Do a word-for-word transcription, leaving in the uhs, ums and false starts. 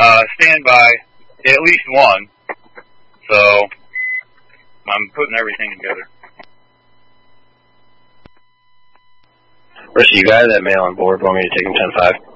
Uh, stand by, at least one. So, I'm putting everything together. Rest of you guys, that male on board, want me to take him ten five?